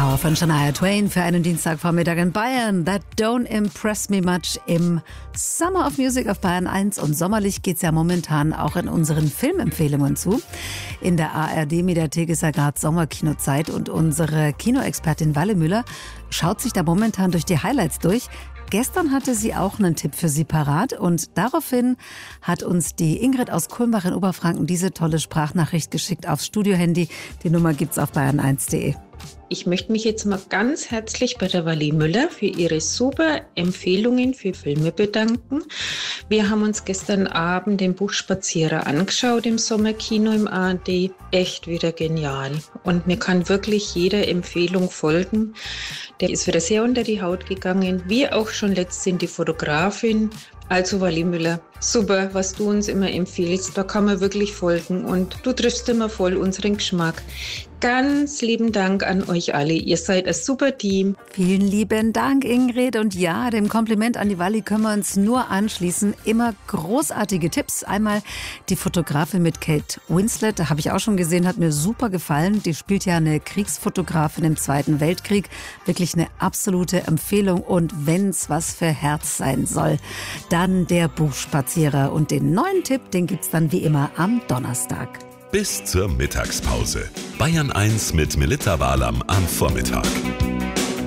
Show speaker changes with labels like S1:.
S1: Power von Shania Twain für einen Dienstagvormittag in Bayern. That don't impress me much im Summer of Music auf Bayern 1. Und sommerlich geht's ja momentan auch in unseren Filmempfehlungen zu. In der ARD-Mediathek ist ja gerade Sommerkinozeit und unsere Kinoexpertin Walle Müller schaut sich da momentan durch die Highlights durch. Gestern hatte sie auch einen Tipp für Sie parat und daraufhin hat uns die Ingrid aus Kulmbach in Oberfranken diese tolle Sprachnachricht geschickt aufs Studiohandy. Die Nummer gibt's auf bayern1.de.
S2: Ich möchte mich jetzt mal ganz herzlich bei der Walle Müller für ihre super Empfehlungen für Filme bedanken. Wir haben uns gestern Abend den Buchspazierer angeschaut im Sommerkino im ARD. Echt wieder genial. Und mir kann wirklich jeder Empfehlung folgen. Der ist wieder sehr unter die Haut gegangen, wie auch schon letztens die Fotografin. Also Walle Müller, super, was du uns immer empfiehlst, da kann man wirklich folgen und du triffst immer voll unseren Geschmack. Ganz lieben Dank an euch alle, ihr seid ein super Team.
S1: Vielen lieben Dank, Ingrid. Und ja, dem Kompliment an die Walle können wir uns nur anschließen. Immer großartige Tipps. Einmal die Fotografin mit Kate Winslet, da habe ich auch schon gesehen, hat mir super gefallen. Die spielt ja eine Kriegsfotografin im Zweiten Weltkrieg. Wirklich eine absolute Empfehlung. Und wenn's was für Herz sein soll, dann der Buchspazierer. Und den neuen Tipp, den gibt's dann wie immer am Donnerstag.
S3: Bis zur Mittagspause. Bayern 1 mit Melitta Walam am Vormittag.